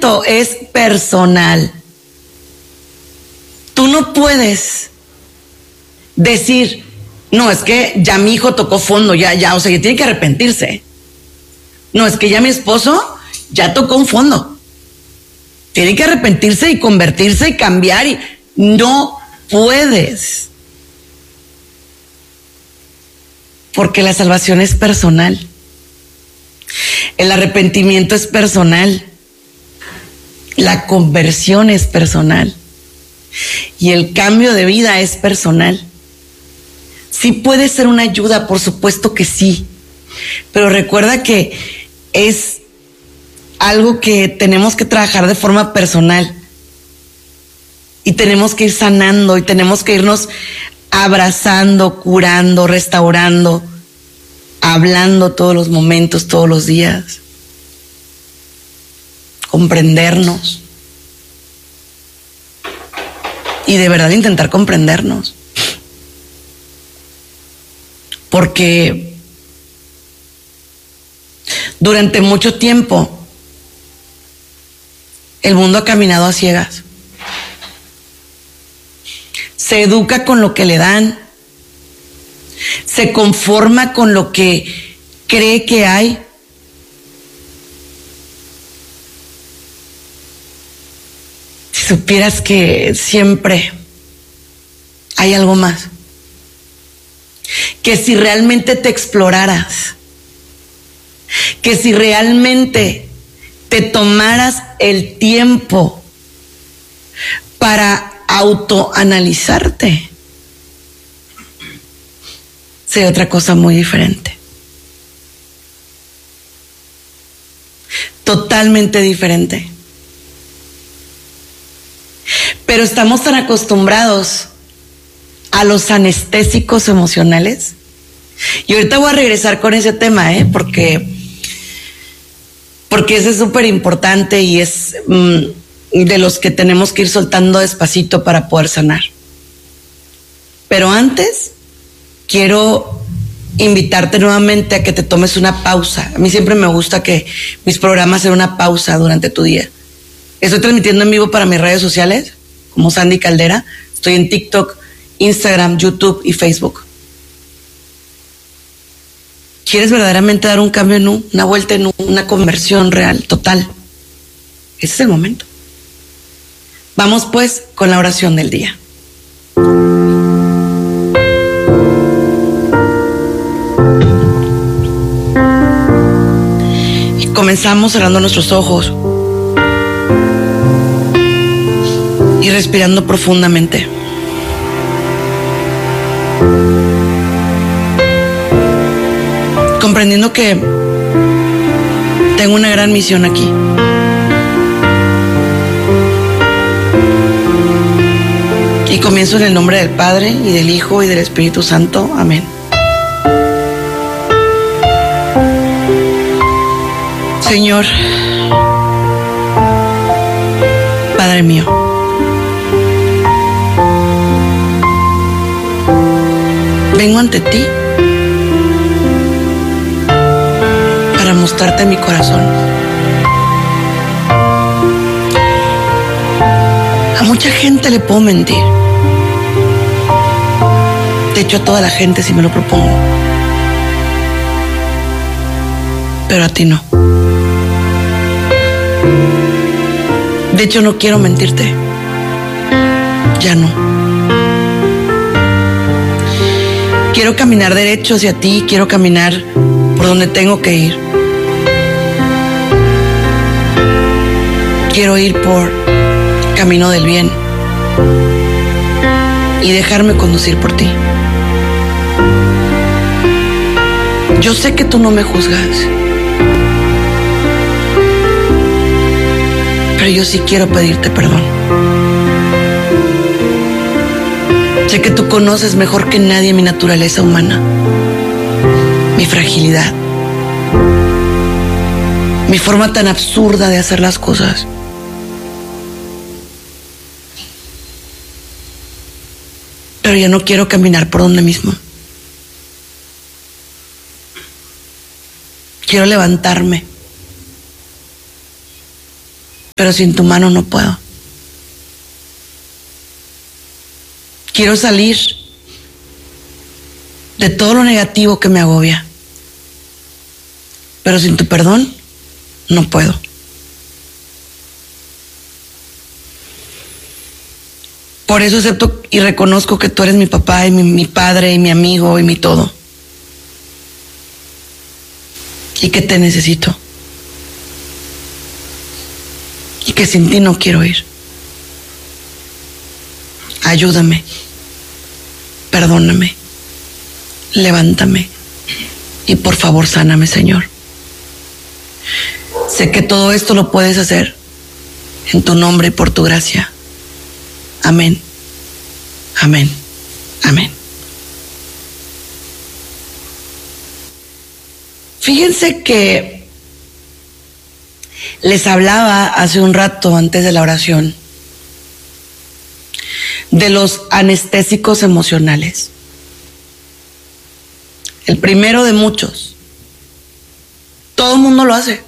arrepentimiento es personal. Tú no puedes decir, no, es que ya mi hijo tocó fondo, ya, o sea, ya tiene que arrepentirse. No, es que ya mi esposo ya tocó un fondo. Tiene que arrepentirse y convertirse y cambiar y no puedes. Porque la salvación es personal. El arrepentimiento es personal. La conversión es personal. Y el cambio de vida es personal. Sí puede ser una ayuda, por supuesto que sí. Pero recuerda que es algo que tenemos que trabajar de forma personal. Y tenemos que ir sanando y tenemos que irnos abrazando, curando, restaurando, hablando todos los momentos, todos los días. Comprendernos. Y de verdad intentar comprendernos. Porque durante mucho tiempo el mundo ha caminado a ciegas. Se educa con lo que le dan. Se conforma con lo que cree que hay. Si supieras que siempre hay algo más. Que si realmente te exploraras, que si realmente te tomaras el tiempo para autoanalizarte, sería otra cosa muy diferente. Totalmente diferente. Pero estamos tan acostumbrados a los anestésicos emocionales. Y ahorita voy a regresar con ese tema, porque ese es súper importante y es de los que tenemos que ir soltando despacito para poder sanar. Pero antes, quiero invitarte nuevamente a que te tomes una pausa. A mí siempre me gusta que mis programas sean una pausa durante tu día. Estoy transmitiendo en vivo para mis redes sociales, como Sandy Caldera. Estoy en TikTok, Instagram, YouTube y Facebook. ¿Quieres verdaderamente dar un cambio en una vuelta en una conversión real, total? Ese es el momento. Vamos pues con la oración del día. Y comenzamos cerrando nuestros ojos y respirando profundamente. Comprendiendo que tengo una gran misión aquí. Y comienzo en el nombre del Padre, y del Hijo, y del Espíritu Santo. Amén. Señor, Padre mío, vengo ante ti para mostrarte mi corazón. A mucha gente le puedo mentir. De hecho, a toda la gente si me lo propongo. Pero a ti no. De hecho, no quiero mentirte. Ya no. Quiero caminar derecho hacia ti, quiero caminar por donde tengo que ir. Quiero ir por el camino del bien y dejarme conducir por ti. Yo sé que tú no me juzgas, pero yo sí quiero pedirte perdón. Sé que tú conoces mejor que nadie mi naturaleza humana, mi fragilidad, mi forma tan absurda de hacer las cosas. Pero ya no quiero caminar por donde mismo. Quiero levantarme pero sin tu mano no puedo. Quiero salir de todo lo negativo que me agobia, pero sin tu perdón no puedo. Por eso acepto y reconozco que tú eres mi papá y mi padre y mi amigo y mi todo. Y que te necesito. Y que sin ti no quiero ir. Ayúdame. Perdóname. Levántame. Y por favor, sáname, Señor. Sé que todo esto lo puedes hacer en tu nombre y por tu gracia. Amén. Amén. Amén. Fíjense que les hablaba hace un rato antes de la oración de los anestésicos emocionales. El primero de muchos. Todo el mundo lo hace.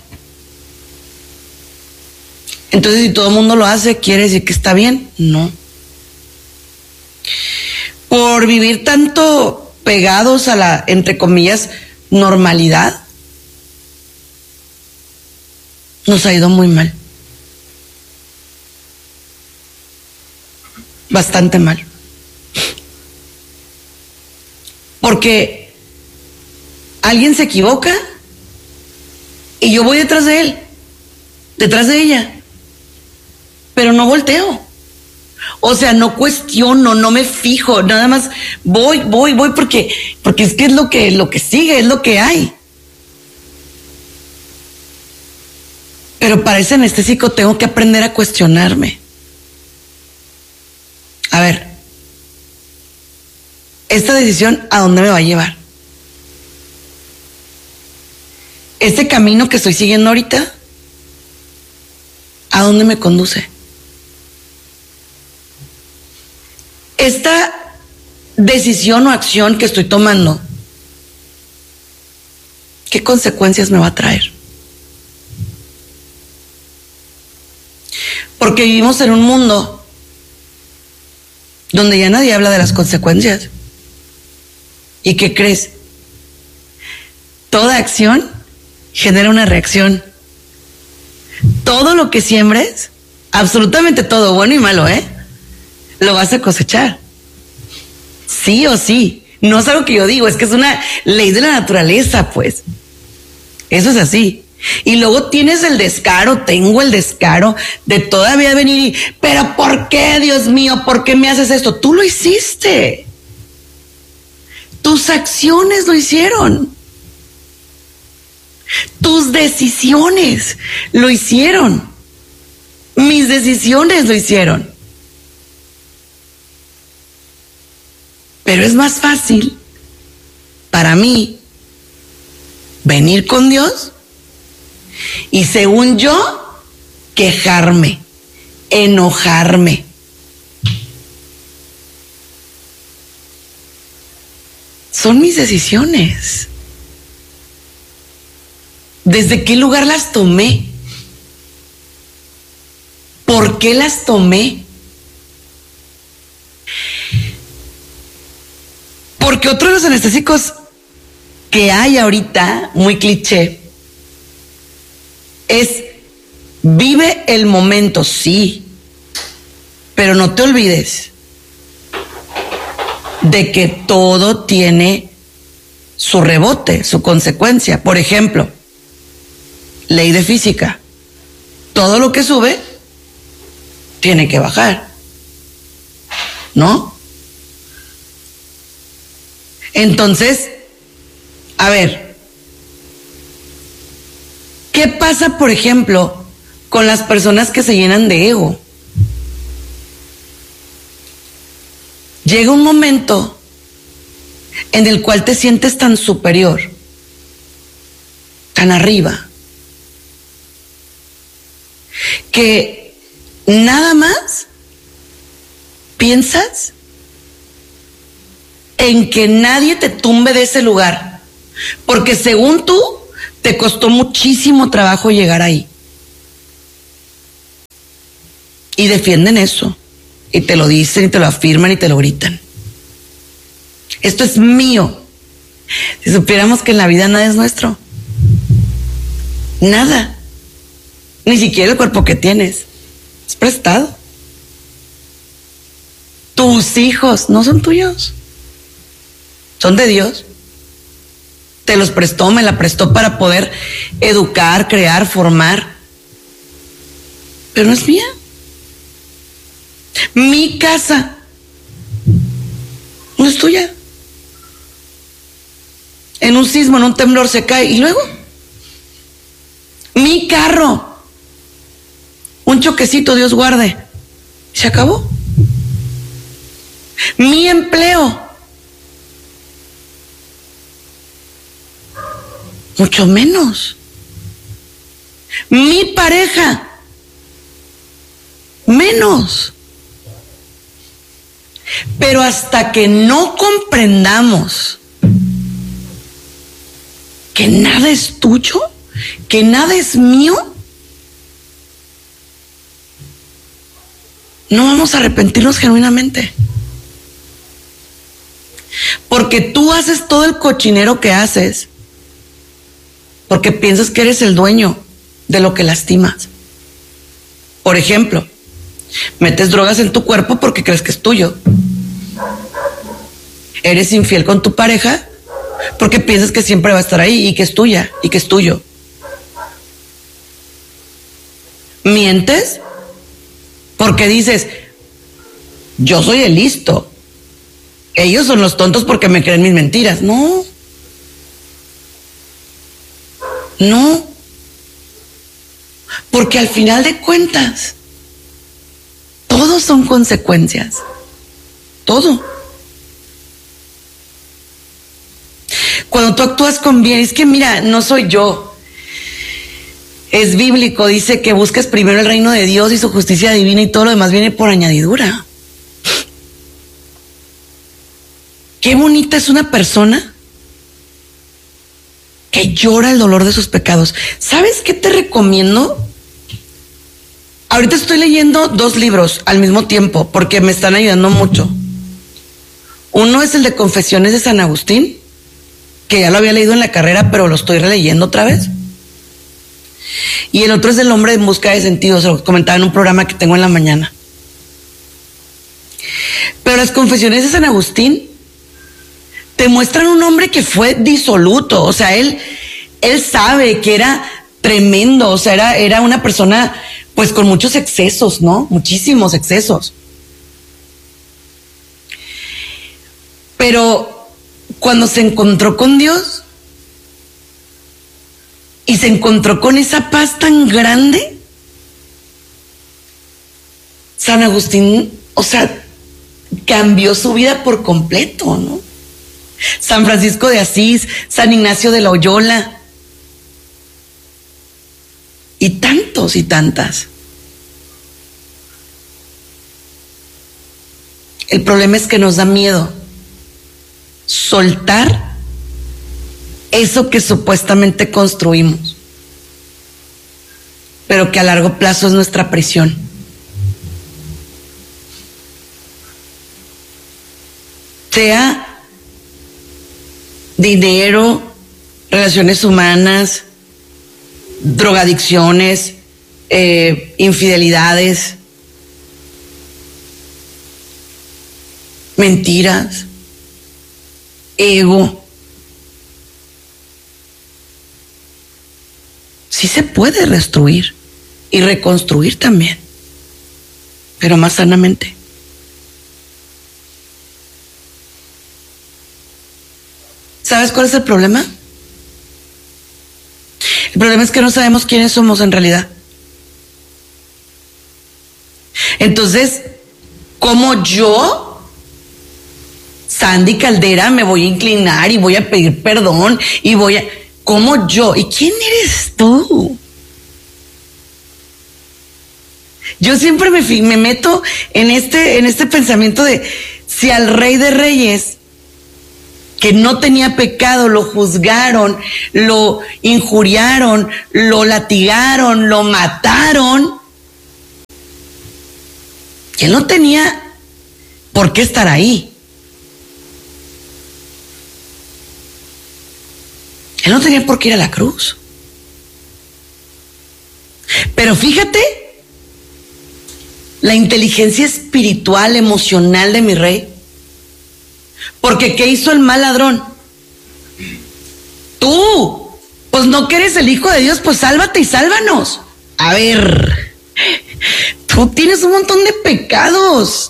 Entonces, si todo el mundo lo hace, ¿quiere decir que está bien? No. Por vivir tanto pegados a la, entre comillas, normalidad, nos ha ido muy mal. Bastante mal. Porque alguien se equivoca y yo voy detrás de él, detrás de ella, pero no volteo. O sea, no cuestiono, no me fijo, nada más voy porque es que es lo que sigue, es lo que hay. Pero para ese anestésico tengo que aprender a cuestionarme. A ver, esta decisión, ¿a dónde me va a llevar? Este camino que estoy siguiendo ahorita, ¿a dónde me conduce? Esta decisión o acción que estoy tomando, ¿qué consecuencias me va a traer? Porque vivimos en un mundo donde ya nadie habla de las consecuencias. ¿Y qué crees? Toda acción genera una reacción. Todo lo que siembres, absolutamente todo, bueno y malo, lo vas a cosechar. Sí o sí. No es algo que yo digo, es que es una ley de la naturaleza, pues. Eso es así. Y luego tienes el descaro, tengo el descaro de todavía venir y, pero ¿por qué, Dios mío? ¿Por qué me haces esto? Tú lo hiciste. Tus acciones lo hicieron. Tus decisiones lo hicieron. Mis decisiones lo hicieron. Pero es más fácil para mí venir con Dios y, según yo, quejarme, enojarme. Son mis decisiones. ¿Desde qué lugar las tomé? ¿Por qué las tomé? Porque otro de los anestésicos que hay ahorita, muy cliché, es vive el momento, sí, pero no te olvides de que todo tiene su rebote, su consecuencia. Por ejemplo, ley de física. Todo lo que sube tiene que bajar, ¿no? Entonces, a ver, ¿qué pasa, por ejemplo, con las personas que se llenan de ego? Llega un momento en el cual te sientes tan superior, tan arriba, que nada más piensas en que nadie te tumbe de ese lugar, porque según tú te costó muchísimo trabajo llegar ahí. Y defienden eso. Y te lo dicen y te lo afirman y te lo gritan. Esto es mío. Si supiéramos que en la vida nada es nuestro. Nada. Ni siquiera el cuerpo que tienes. Es prestado. Tus hijos no son tuyos. Son de Dios. Te los prestó, me la prestó para poder educar, crear, formar. Pero no es mía. Mi casa no es tuya. En un sismo, en un temblor se cae. ¿Y luego? Mi carro. Un choquecito, Dios guarde. Se acabó. Mi empleo. Mucho menos. Mi pareja. Menos. Pero hasta que no comprendamos que nada es tuyo, que nada es mío, no vamos a arrepentirnos genuinamente. Porque tú haces todo el cochinero que haces porque piensas que eres el dueño de lo que lastimas. Por ejemplo, metes drogas en tu cuerpo porque crees que es tuyo. Eres infiel con tu pareja porque piensas que siempre va a estar ahí y que es tuya y que es tuyo. Mientes porque dices, yo soy el listo. Ellos son los tontos porque me creen mis mentiras. No. No. Porque al final de cuentas, todos son consecuencias. Todo. Cuando tú actúas con bien, es que mira, no soy yo. Es bíblico, dice que busques primero el reino de Dios y su justicia divina y todo lo demás viene por añadidura. Qué bonita es una persona que llora el dolor de sus pecados. ¿Sabes qué te recomiendo? Ahorita estoy leyendo 2 libros al mismo tiempo porque me están ayudando mucho. Uno es el de Confesiones de San Agustín, que ya lo había leído en la carrera, pero lo estoy releyendo otra vez. Y el otro es El hombre en busca de sentido, se lo comentaba en un programa que tengo en la mañana. Pero las Confesiones de San Agustín te muestran un hombre que fue disoluto, o sea, él sabe que era tremendo, o sea, era una persona pues con muchos excesos, ¿no? Muchísimos excesos. Pero cuando se encontró con Dios y se encontró con esa paz tan grande, San Agustín, o sea, cambió su vida por completo, ¿no? San Francisco de Asís, San Ignacio de Loyola y tantos y tantas. El problema es que nos da miedo soltar eso que supuestamente construimos, pero que a largo plazo es nuestra prisión. Sea dinero, relaciones humanas, drogadicciones, infidelidades, mentiras, ego. Sí se puede restruir y reconstruir también, pero más sanamente. ¿Sabes cuál es el problema? El problema es que no sabemos quiénes somos en realidad. Entonces, ¿cómo yo, Sandy Caldera, me voy a inclinar y voy a pedir perdón y voy a... ¿Cómo yo? ¿Y quién eres tú? Yo siempre me meto en este pensamiento de si al Rey de Reyes, que no tenía pecado, lo juzgaron, lo injuriaron, lo latigaron, lo mataron, Y él no tenía por qué estar ahí. Él no tenía por qué ir a la cruz. Pero fíjate la inteligencia espiritual, emocional de mi rey. Porque ¿qué hizo el mal ladrón? Tú, pues no que eres el hijo de Dios, pues sálvate y sálvanos. A ver, tú tienes un montón de pecados,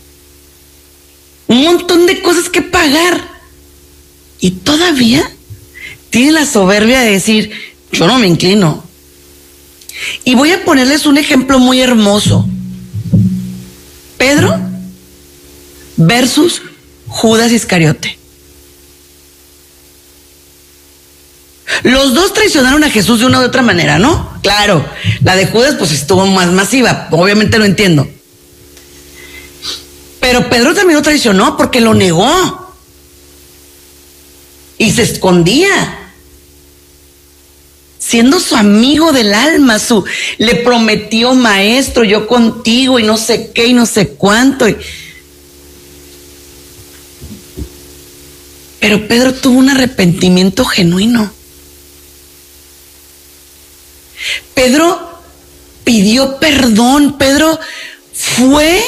un montón de cosas que pagar, y todavía tienes la soberbia de decir, yo no me inclino. Y voy a ponerles un ejemplo muy hermoso. Pedro versus Judas Iscariote. Los dos traicionaron a Jesús de una u otra manera, ¿no? Claro, la de Judas pues estuvo más masiva, obviamente lo entiendo. Pero Pedro también lo traicionó porque lo negó. Y se escondía. Siendo su amigo del alma, le prometió, maestro, yo contigo y no sé qué y no sé cuánto. Pero Pedro tuvo un arrepentimiento genuino. Pedro pidió perdón. Pedro fue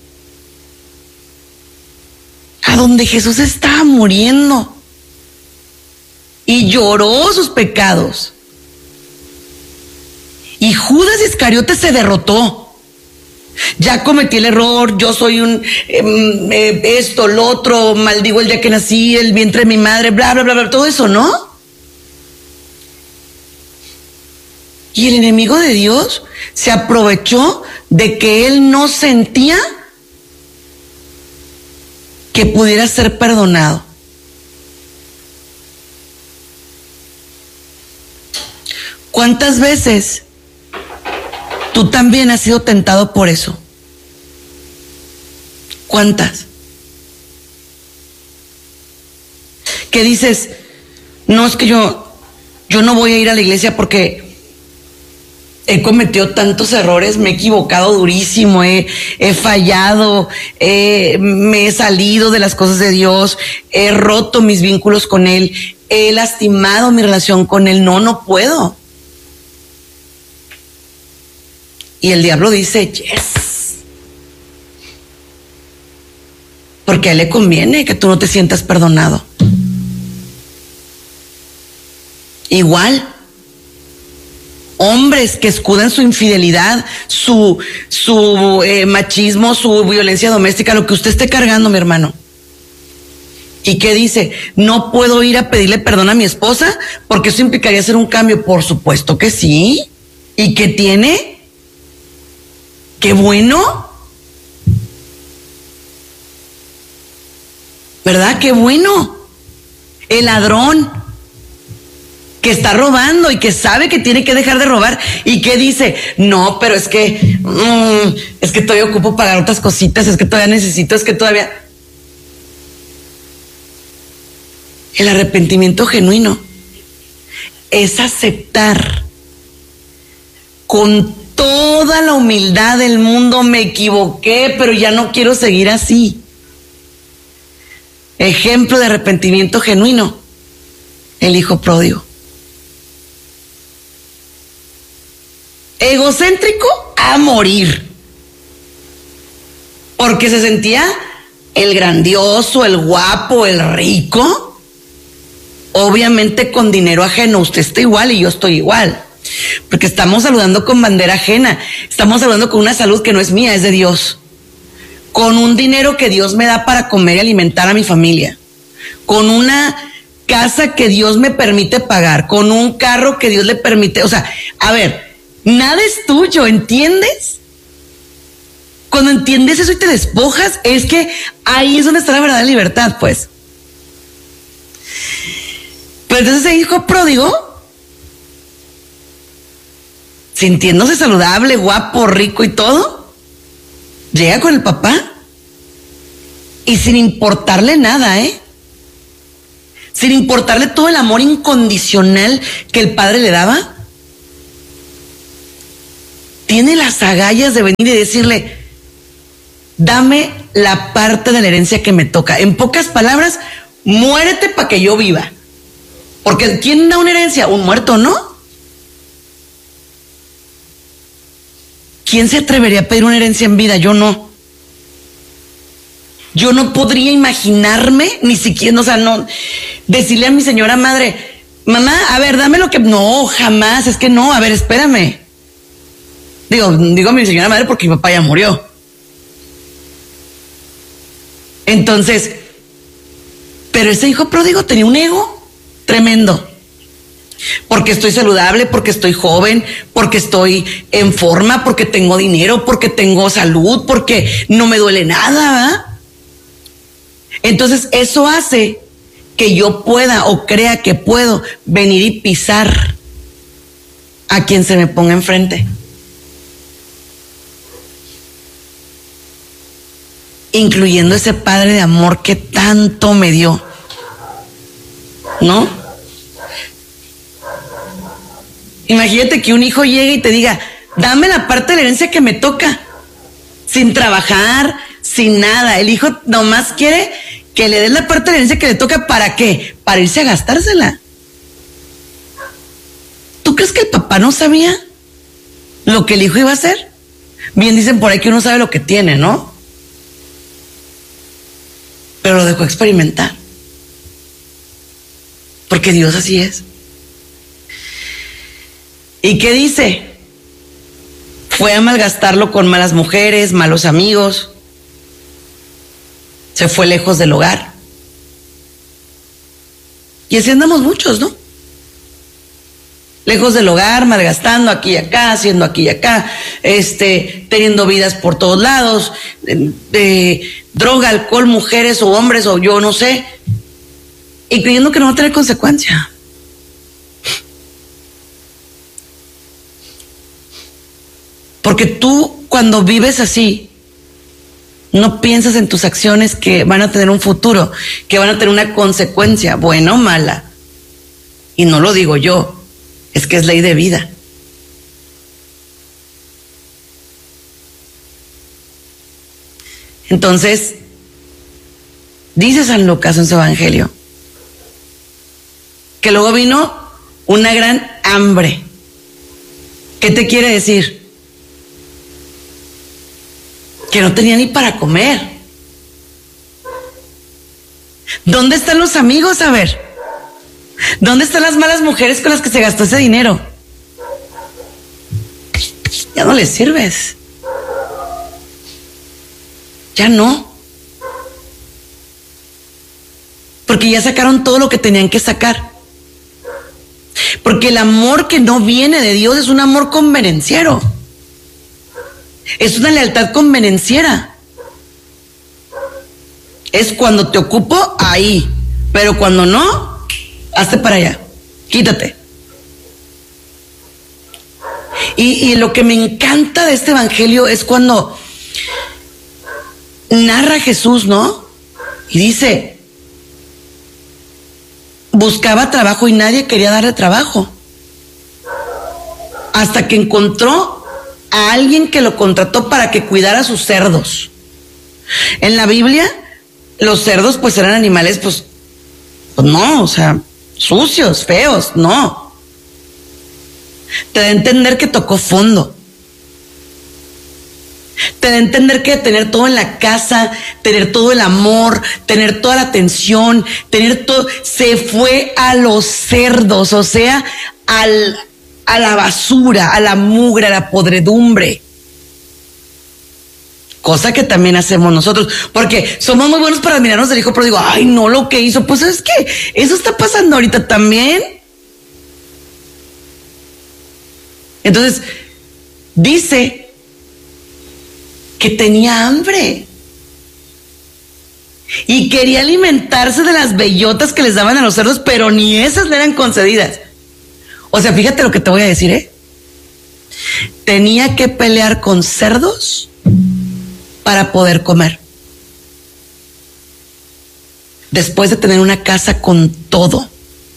a donde Jesús estaba muriendo y lloró sus pecados. Y Judas Iscariote se derrotó. Ya cometí el error, yo soy esto, lo otro, maldigo el día que nací, el vientre de mi madre, bla, bla, bla, bla, todo eso, ¿no? Y el enemigo de Dios se aprovechó de que él no sentía que pudiera ser perdonado. ¿Cuántas veces tú también has sido tentado por eso? ¿Cuántas? Que dices, no, es que yo no voy a ir a la iglesia porque he cometido tantos errores, me he equivocado durísimo, he fallado, me he salido de las cosas de Dios, he roto mis vínculos con Él, he lastimado mi relación con Él, no puedo. Y el diablo dice, yes. Porque a él le conviene que tú no te sientas perdonado. Igual, hombres que escudan su infidelidad, su machismo, su violencia doméstica, lo que usted esté cargando, mi hermano. ¿Y qué dice? No puedo ir a pedirle perdón a mi esposa porque eso implicaría hacer un cambio. Por supuesto que sí. ¿Y qué tiene? ¡Qué bueno! ¿Verdad? ¡Qué bueno! El ladrón que está robando y que sabe que tiene que dejar de robar y que dice, no, pero es que todavía ocupo pagar otras cositas, es que todavía necesito, es que todavía... El arrepentimiento genuino es aceptar con toda la humildad del mundo, me equivoqué, pero ya no quiero seguir así. Ejemplo de arrepentimiento genuino, el hijo pródigo. Egocéntrico a morir, porque se sentía el grandioso, el guapo, el rico, obviamente con dinero ajeno. Usted está igual y yo estoy igual. Porque estamos saludando con bandera ajena, estamos saludando con una salud que no es mía, es de Dios, con un dinero que Dios me da para comer y alimentar a mi familia, con una casa que Dios me permite pagar, con un carro que Dios le permite, o sea, a ver, nada es tuyo, ¿entiendes? Cuando entiendes eso y te despojas, es que ahí es donde está la verdadera libertad, pues. Pero entonces ese hijo pródigo, sintiéndose saludable, guapo, rico y todo, llega con el papá y sin importarle nada, sin importarle todo el amor incondicional que el padre le daba, tiene las agallas de venir y decirle, dame la parte de la herencia que me toca. En pocas palabras, muérete para que yo viva. Porque ¿quién da una herencia? Un muerto, ¿no? ¿Quién se atrevería a pedir una herencia en vida? Yo no. Yo no podría imaginarme, ni siquiera, o sea, no, decirle a mi señora madre, mamá, a ver, dame lo que... No, jamás, es que no, a ver, espérame. Digo a mi señora madre porque mi papá ya murió. Entonces, pero ese hijo pródigo tenía un ego tremendo. Porque estoy saludable, porque estoy joven, porque estoy en forma, porque tengo dinero, porque tengo salud, porque no me duele nada, ¿verdad? Entonces eso hace que yo pueda o crea que puedo venir y pisar a quien se me ponga enfrente. Incluyendo ese padre de amor que tanto me dio, ¿no? Imagínate que un hijo llegue y te diga, dame la parte de la herencia que me toca, sin trabajar, sin nada. El hijo nomás quiere que le des la parte de la herencia que le toca. ¿Para qué? Para irse a gastársela. ¿Tú crees que el papá no sabía lo que el hijo iba a hacer? Bien dicen por ahí que uno sabe lo que tiene, ¿no? Pero lo dejó experimentar. Porque Dios así es. ¿Y qué dice? Fue a malgastarlo con malas mujeres, malos amigos. Se fue lejos del hogar. Y así andamos muchos, ¿no? Lejos del hogar, malgastando aquí y acá, haciendo aquí y acá, teniendo vidas por todos lados, droga, alcohol, mujeres o hombres o yo no sé, y creyendo que no va a tener consecuencia. Porque tú, cuando vives así, no piensas en tus acciones que van a tener un futuro, que van a tener una consecuencia, buena o mala. Y no lo digo yo, es que es ley de vida. Entonces, dice San Lucas en su evangelio, que luego vino una gran hambre. ¿Qué te quiere decir? Que no tenía ni para comer. ¿Dónde están los amigos? A ver, ¿dónde están las malas mujeres con las que se gastó ese dinero? Ya no les sirves. Ya no. Porque ya sacaron todo lo que tenían que sacar. Porque el amor que no viene de Dios es un amor convenenciero. Es una lealtad convenenciera. Es cuando te ocupo, ahí. Pero cuando no, hazte para allá. Quítate. Y lo que me encanta de este evangelio es cuando narra Jesús, ¿no? Y dice, buscaba trabajo y nadie quería darle trabajo. Hasta que encontró a alguien que lo contrató para que cuidara sus cerdos. En la Biblia, los cerdos pues eran animales pues no, o sea, sucios, feos, no. Te da a entender que tocó fondo. Te da a entender que tener todo en la casa, tener todo el amor, tener toda la atención, tener todo, se fue a los cerdos, o sea, a la basura, a la mugre, a la podredumbre. Cosa que también hacemos nosotros, porque somos muy buenos para admirarnos del hijo pródigo. Ay, no, lo que hizo, pues es que eso está pasando ahorita también. Entonces, dice que tenía hambre y quería alimentarse de las bellotas que les daban a los cerdos, pero ni esas le eran concedidas. O sea, fíjate lo que te voy a decir, ¿eh? Tenía que pelear con cerdos para poder comer. Después de tener una casa con todo.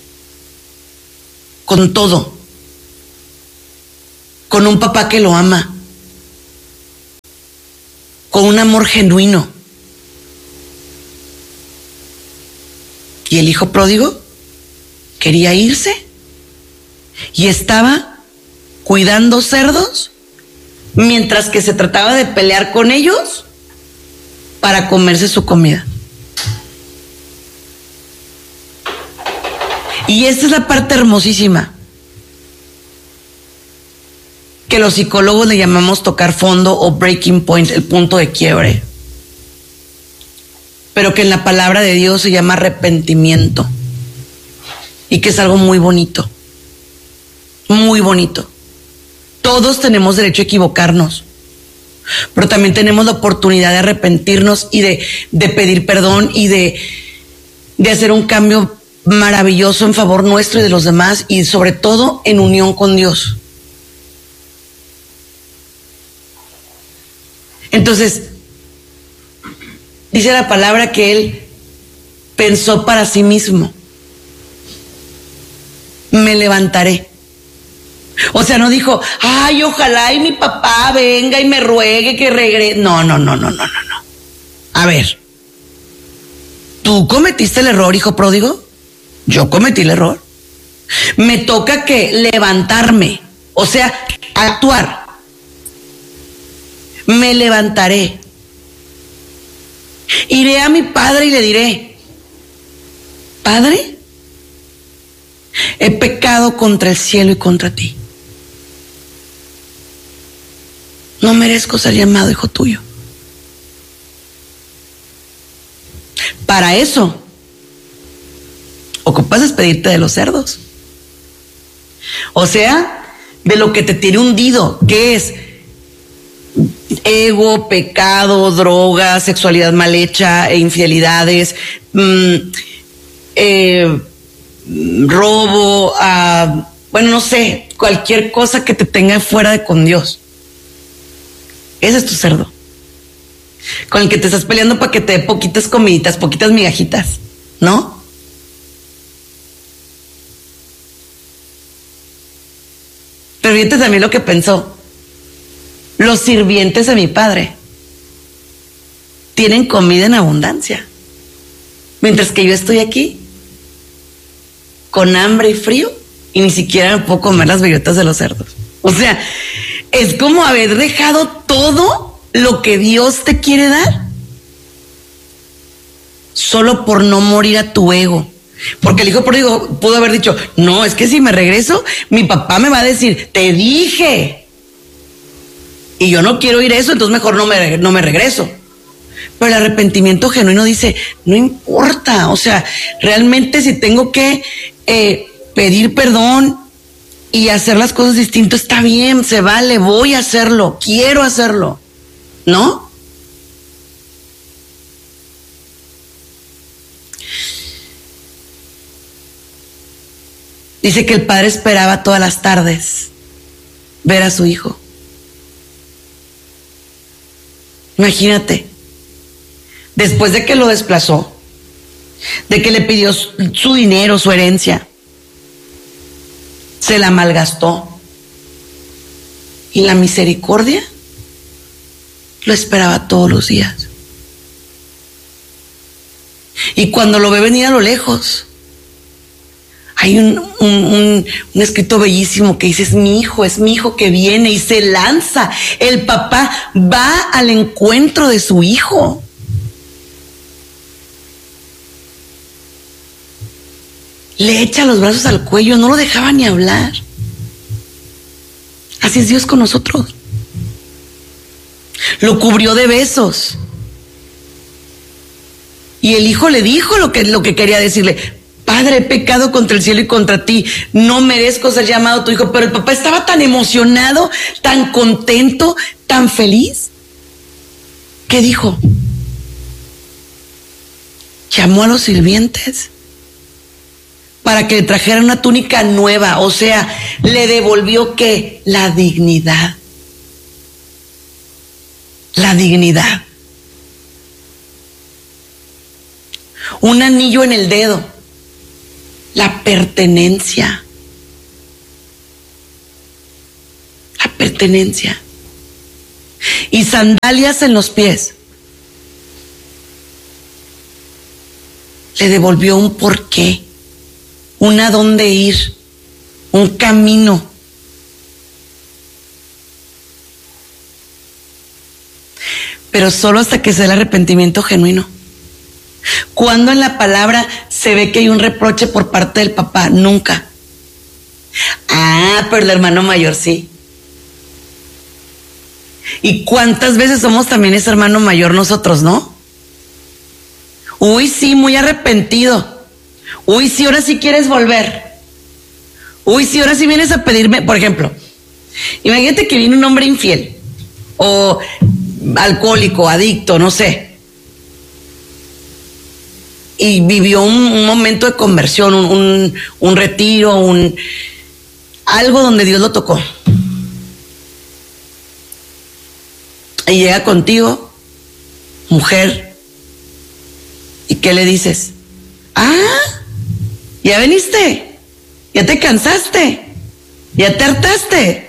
Con todo. Con un papá que lo ama. con un amor genuino. Y el hijo pródigo quería irse y estaba cuidando cerdos mientras que se trataba de pelear con ellos para comerse su comida. Y esta es la parte hermosísima, que los psicólogos le llamamos tocar fondo o breaking point, el punto de quiebre, pero que en la palabra de Dios se llama arrepentimiento, y que es algo muy bonito, muy bonito. Todos tenemos derecho a equivocarnos, pero también tenemos la oportunidad de arrepentirnos y de pedir perdón y de hacer un cambio maravilloso en favor nuestro y de los demás, y sobre todo en unión con Dios. Entonces, dice la palabra que él pensó para sí mismo: me levantaré. O sea, no dijo, ay, ojalá y mi papá venga y me ruegue que regrese. No. A ver, ¿tú cometiste el error, hijo pródigo? Yo cometí el error. Me toca que levantarme, o sea, actuar. Me levantaré. Iré a mi padre y le diré: Padre, he pecado contra el cielo y contra ti. No merezco ser llamado hijo tuyo. Para eso ocupas despedirte de los cerdos. O sea, de lo que te tiene hundido, que es ego, pecado, droga, sexualidad mal hecha, infidelidades, robo, bueno, no sé, cualquier cosa que te tenga fuera de con Dios. Ese es tu cerdo, con el que te estás peleando para que te dé poquitas comiditas, poquitas migajitas, ¿no? Pero fíjate también lo que pensó: los sirvientes de mi padre tienen comida en abundancia, mientras que yo estoy aquí con hambre y frío y ni siquiera me puedo comer las bellotas de los cerdos. O sea, es como haber dejado todo lo que Dios te quiere dar solo por no morir a tu ego. Porque el hijo pródigo pudo haber dicho: no, es que si me regreso, mi papá me va a decir, te dije. Y yo no quiero oír eso, entonces mejor no me regreso. Pero el arrepentimiento genuino dice: no importa, o sea, realmente si tengo que pedir perdón y hacer las cosas distintas, está bien, se vale, voy a hacerlo, quiero hacerlo, ¿no? Dice que el padre esperaba todas las tardes ver a su hijo. Imagínate, después de que lo desplazó, de que le pidió su dinero, su herencia, se la malgastó, y la misericordia lo esperaba todos los días. Y cuando lo ve venir a lo lejos, hay un escrito bellísimo que dice: es mi hijo que viene, y se lanza. El papá va al encuentro de su hijo. Le echa los brazos al cuello, no lo dejaba ni hablar. Así es Dios con nosotros. Lo cubrió de besos. Y el hijo le dijo lo que quería decirle: Padre, he pecado contra el cielo y contra ti, no merezco ser llamado tu hijo. Pero el papá estaba tan emocionado, tan contento, tan feliz. ¿Qué dijo? Llamó a los sirvientes para que le trajeran una túnica nueva. O sea, le devolvió ¿qué? La dignidad. La dignidad. Un anillo en el dedo. La pertenencia. La pertenencia. y sandalias en los pies. Le devolvió un porqué, un a dónde ir, un camino. Pero solo hasta que sea el arrepentimiento genuino. ¿Cuándo en la palabra se ve que hay un reproche por parte del papá? Nunca. Ah, pero el hermano mayor sí. ¿Y cuántas veces somos también ese hermano mayor nosotros, no? Uy, sí, muy arrepentido. Uy, sí, ahora sí quieres volver. Uy, sí, ahora sí vienes a pedirme, por ejemplo, imagínate que viene un hombre infiel o alcohólico, adicto, no sé. Y vivió un momento de conversión, un retiro, algo donde Dios lo tocó. Y llega contigo, mujer, ¿y qué le dices? Ah, ya veniste, ya te cansaste, ya te hartaste.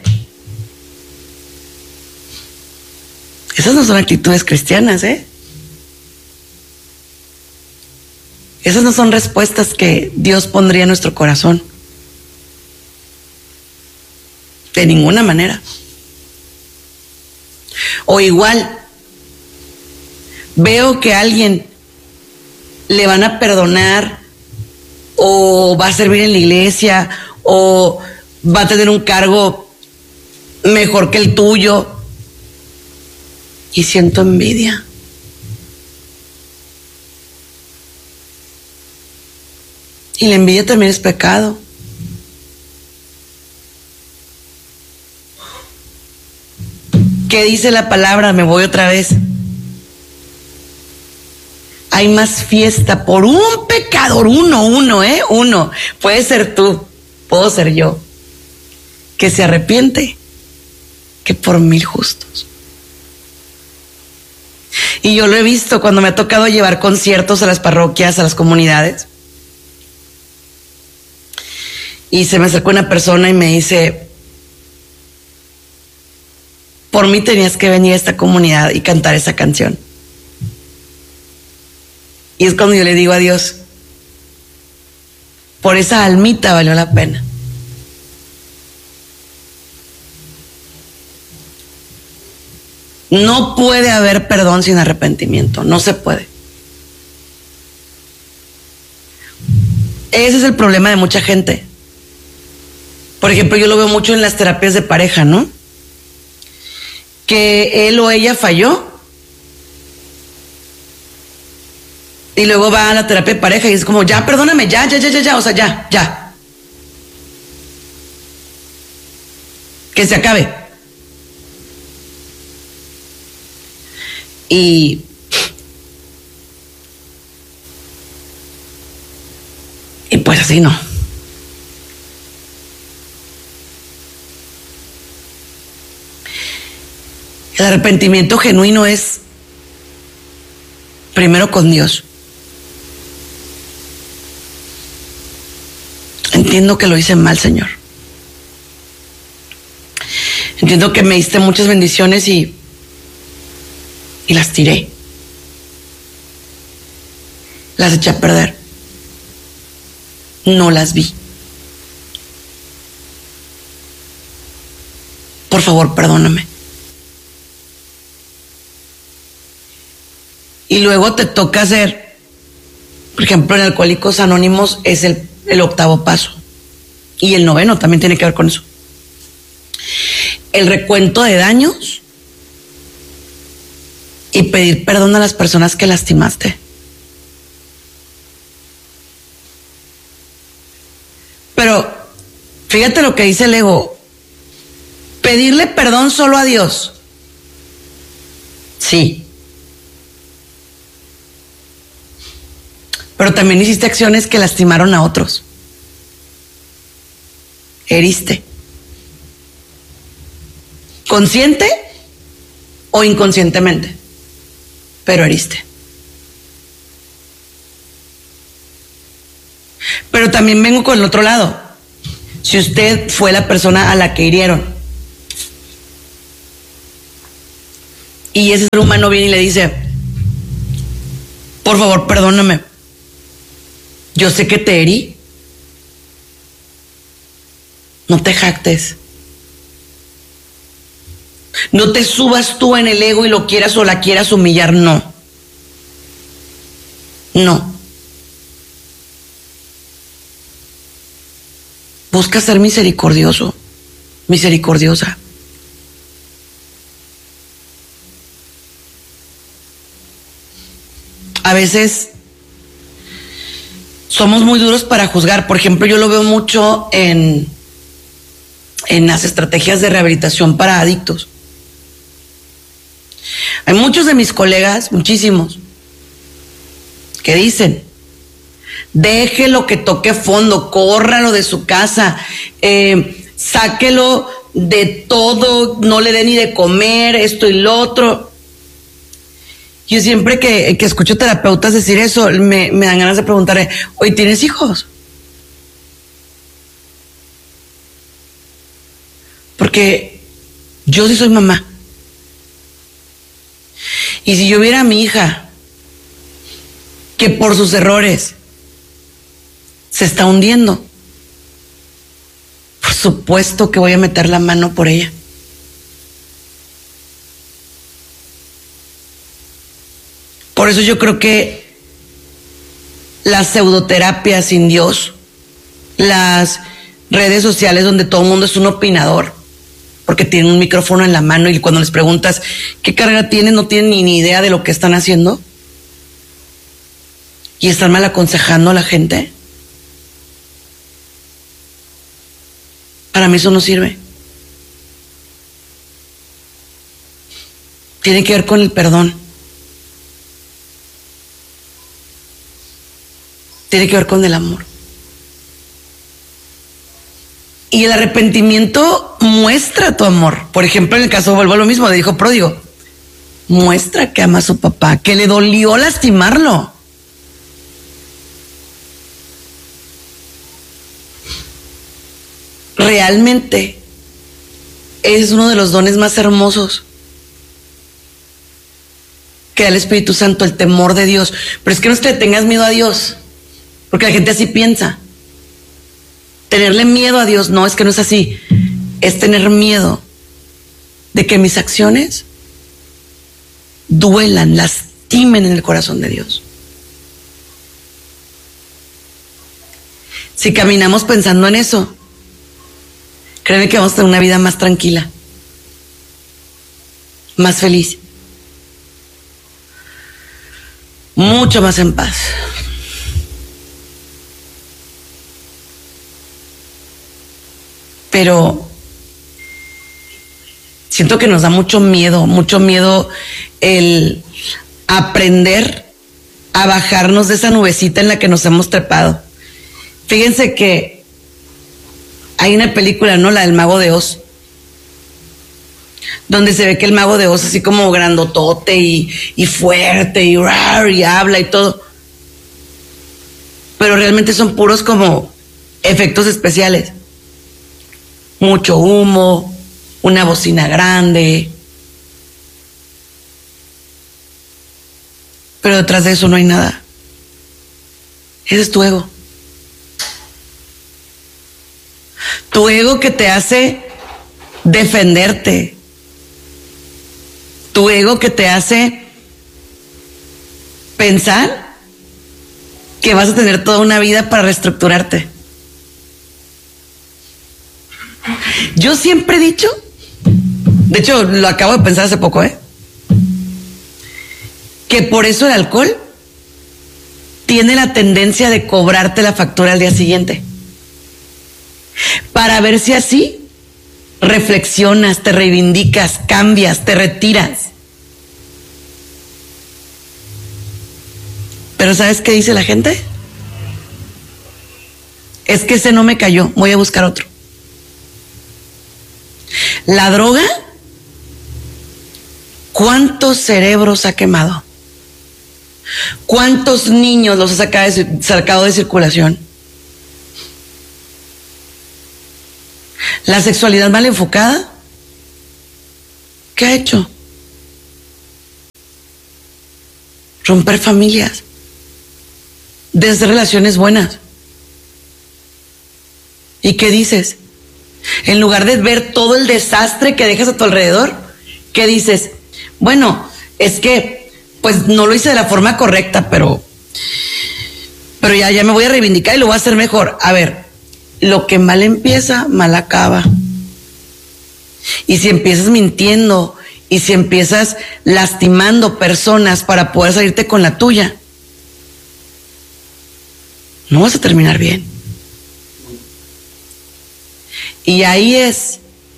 Esas no son actitudes cristianas, ¿eh? Esas no son respuestas que Dios pondría en nuestro corazón. De ninguna manera. O igual, veo que a alguien le van a perdonar, o va a servir en la iglesia, o va a tener un cargo mejor que el tuyo, y siento envidia. Y la envidia también es pecado. ¿Qué dice la palabra? Me voy otra vez. Hay más fiesta por un pecador, uno. Puede ser tú, puedo ser yo, que se arrepiente, que por 1000 justos. Y yo lo he visto cuando me ha tocado llevar conciertos a las parroquias, a las comunidades. Y se me acercó una persona y me dice, por mí tenías que venir a esta comunidad y cantar esa canción. Y es cuando yo le digo a Dios, por esa almita valió la pena. No puede haber perdón sin arrepentimiento, no se puede. Ese es el problema de mucha gente. Por ejemplo, yo lo veo mucho en las terapias de pareja, ¿no? Que él o ella falló y luego va a la terapia de pareja y es como, ya, perdóname, ya, o sea, ya. Que se acabe. Y pues así no. El arrepentimiento genuino es primero con Dios. Entiendo que lo hice mal, Señor. Entiendo que me diste muchas bendiciones y las tiré. Las eché a perder. No las vi. Por favor, perdóname. Y luego te toca hacer, por ejemplo, en Alcohólicos Anónimos es el 8º paso. Y el 9º también tiene que ver con eso. El recuento de daños y pedir perdón a las personas que lastimaste. Pero fíjate lo que dice el ego. Pedirle perdón solo a Dios. Sí. Pero también hiciste acciones que lastimaron a otros. Heriste. ¿Consciente o inconscientemente? Pero heriste. Pero también vengo con el otro lado. Si usted fue la persona a la que hirieron, Y ese ser humano viene y le dice, por favor, perdóname. Yo sé que te herí. No te jactes. No te subas tú en el ego y lo quieras o la quieras humillar, no. No. Busca ser misericordioso, misericordiosa. A veces somos muy duros para juzgar. Por ejemplo, yo lo veo mucho en las estrategias de rehabilitación para adictos. Hay muchos de mis colegas, muchísimos, que dicen, déjelo que toque fondo, córralo de su casa, sáquelo de todo, no le dé ni de comer, esto y lo otro. Yo siempre que escucho terapeutas decir eso, me dan ganas de preguntarle, oye, ¿tienes hijos? Porque yo sí soy mamá. Y si yo viera a mi hija que por sus errores se está hundiendo, por supuesto que voy a meter la mano por ella. Por eso yo creo que la pseudoterapia sin Dios, las redes sociales donde todo el mundo es un opinador, porque tienen un micrófono en la mano y cuando les preguntas qué carrera tienen, no tienen ni idea de lo que están haciendo y están mal aconsejando a la gente. Para mí eso no sirve. Tiene que ver con el perdón. Tiene que ver con el amor. Y el arrepentimiento muestra tu amor. Por ejemplo, en el caso, vuelvo a lo mismo, de hijo pródigo. Muestra que ama a su papá, que le dolió lastimarlo. Realmente es uno de los dones más hermosos que da el Espíritu Santo, el temor de Dios. Pero es que no es que le tengas miedo a Dios, porque la gente así piensa. Tenerle miedo a Dios, no, es que no es así. Es tener miedo de que mis acciones duelan, lastimen en el corazón de Dios. Si caminamos pensando en eso, créeme que vamos a tener una vida más tranquila, más feliz, mucho más en paz. Pero siento que nos da mucho miedo el aprender a bajarnos de esa nubecita en la que nos hemos trepado. Fíjense que hay una película, ¿no? La del Mago de Oz, donde se ve que el Mago de Oz así como grandotote y fuerte y habla y todo. Pero realmente son puros como efectos especiales. Mucho humo, una bocina grande. Pero detrás de eso no hay nada. Ese es tu ego. Tu ego que te hace defenderte. Tu ego que te hace pensar que vas a tener toda una vida para reestructurarte. Yo siempre he dicho, de hecho lo acabo de pensar hace poco, que por eso el alcohol tiene la tendencia de cobrarte la factura al día siguiente, para ver si así reflexionas, te reivindicas, cambias, te retiras. Pero ¿sabes qué dice la gente? Es que ese no me cayó, voy a buscar otro. La droga, ¿cuántos cerebros ha quemado? ¿Cuántos niños los ha sacado de circulación? La sexualidad mal enfocada, ¿qué ha hecho? romper familias, deshacer relaciones buenas. ¿Y qué dices? En lugar de ver todo el desastre que dejas a tu alrededor, ¿qué dices? Bueno, es que pues no lo hice de la forma correcta, pero ya me voy a reivindicar y lo voy a hacer mejor. A ver, lo que mal empieza, mal acaba. Y si empiezas mintiendo y si empiezas lastimando personas para poder salirte con la tuya, no vas a terminar bien. Y ahí es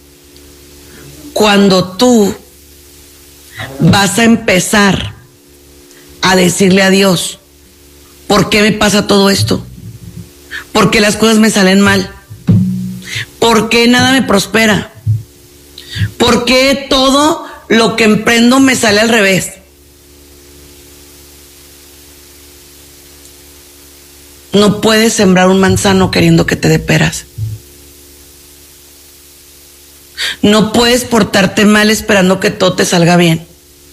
cuando tú vas a empezar a decirle a Dios, ¿por qué me pasa todo esto? ¿Por qué las cosas me salen mal? ¿Por qué nada me prospera? ¿Por qué todo lo que emprendo me sale al revés? No puedes sembrar un manzano queriendo que te dé peras. No puedes portarte mal esperando que todo te salga bien.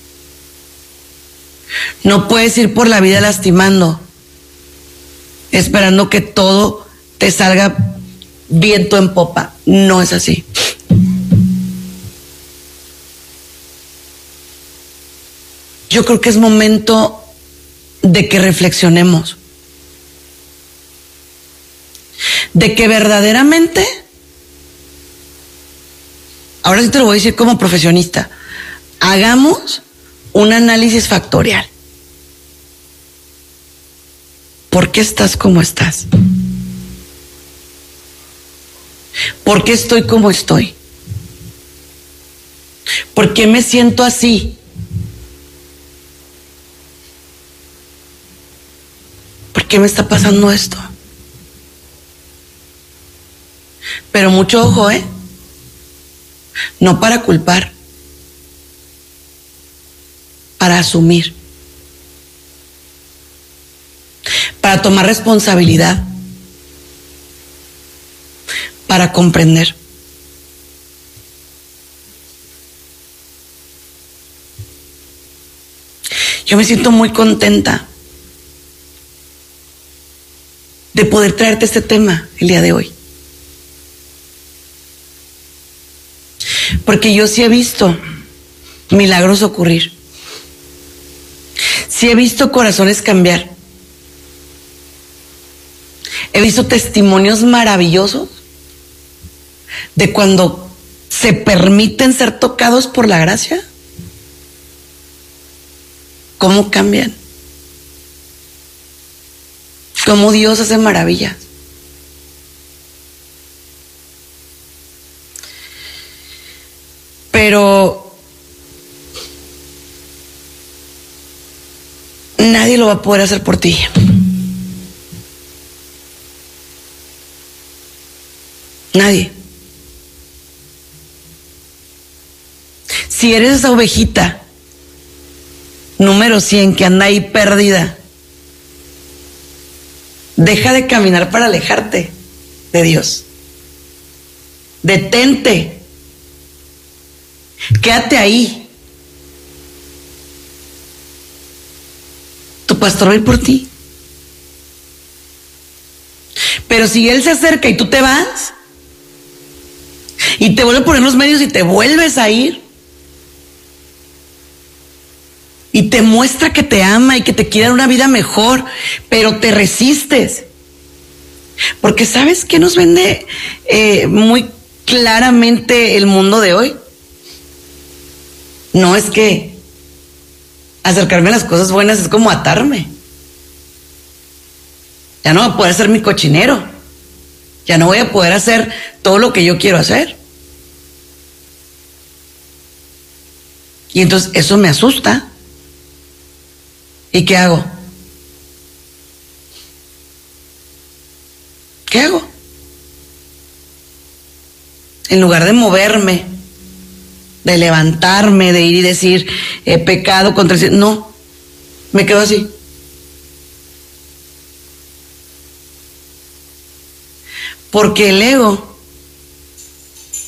No puedes ir por la vida lastimando, esperando que todo te salga viento en popa. No es así. Yo creo que es momento de que reflexionemos, de que verdaderamente, ahora sí te lo voy a decir como profesionista, hagamos un análisis factorial. ¿Por qué estás como estás? ¿Por qué estoy como estoy? ¿Por qué me siento así? ¿Por qué me está pasando esto? Pero mucho ojo, no para culpar, para asumir, para tomar responsabilidad, para comprender. Yo me siento muy contenta de poder traerte este tema el día de hoy. Porque yo sí he visto milagros ocurrir. Sí he visto corazones cambiar. He visto testimonios maravillosos de cuando se permiten ser tocados por la gracia. ¿Cómo cambian? ¿Cómo Dios hace maravillas? Pero nadie lo va a poder hacer por ti. Nadie. Si eres esa ovejita número 100 que anda ahí perdida, deja de caminar para alejarte de Dios. Detente. Quédate ahí. Tu pastor va a ir por ti. Pero si Él se acerca y tú te vas, y te vuelve a poner los medios y te vuelves a ir, y te muestra que te ama y que te quiere dar una vida mejor, pero te resistes. Porque ¿sabes qué nos vende muy claramente el mundo de hoy? No, es que acercarme a las cosas buenas es como atarme. Ya no voy a poder ser mi cochinero. Ya no voy a poder hacer todo lo que yo quiero hacer. Y entonces eso me asusta. ¿Y qué hago? ¿Qué hago? En lugar de moverme, de levantarme, de ir y decir, he pecado contra el... No, me quedo así. Porque el ego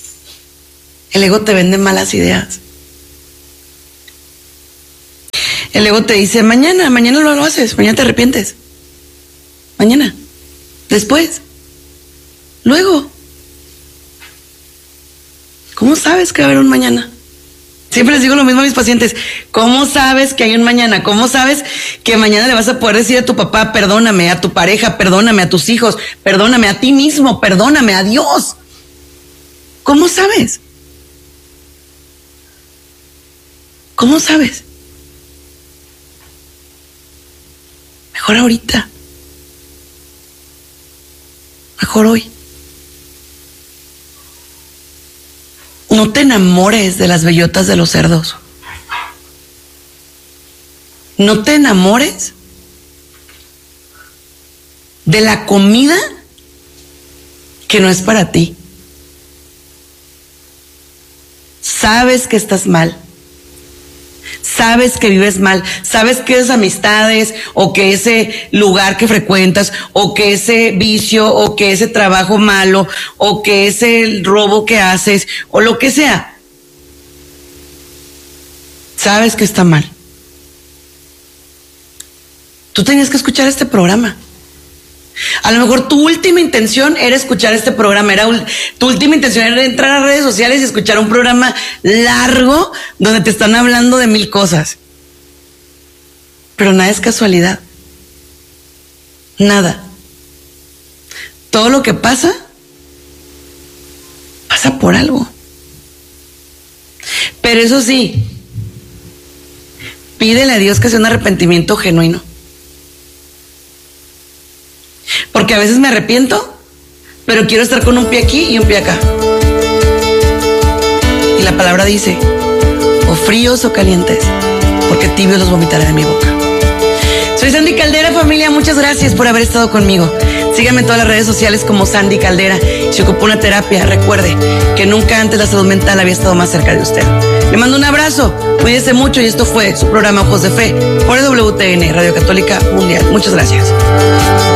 te vende malas ideas. El ego te dice, mañana lo haces, mañana te arrepientes. Mañana, después, luego. ¿Cómo sabes que va a haber un mañana? Siempre les digo lo mismo a mis pacientes. ¿Cómo sabes que hay un mañana? ¿Cómo sabes que mañana le vas a poder decir a tu papá, perdóname, a tu pareja, perdóname, a tus hijos, perdóname, a ti mismo, perdóname, a Dios? ¿Cómo sabes? ¿Cómo sabes? Mejor ahorita. Mejor hoy. No te enamores de las bellotas de los cerdos. No te enamores de la comida que no es para ti. Sabes que estás mal. Sabes que vives mal, sabes que esas amistades o que ese lugar que frecuentas o que ese vicio o que ese trabajo malo o que ese robo que haces o lo que sea, sabes que está mal. Tú tenías que escuchar este programa. A lo mejor tu última intención era escuchar este programa, tu última intención era entrar a redes sociales y escuchar un programa largo donde te están hablando de 1000 cosas. Pero nada es casualidad. Nada. Todo lo que pasa, pasa por algo. Pero eso sí, pídele a Dios que sea un arrepentimiento genuino. Porque a veces me arrepiento, pero quiero estar con un pie aquí y un pie acá. Y la palabra dice, o fríos o calientes, porque tibios los vomitaré de mi boca. Soy Sandy Caldera, familia, muchas gracias por haber estado conmigo. Síganme en todas las redes sociales como Sandy Caldera. Si ocupa una terapia, recuerde que nunca antes la salud mental había estado más cerca de usted. Le mando un abrazo, cuídese mucho y esto fue su programa Ojos de Fe por WTN, Radio Católica Mundial. Muchas gracias.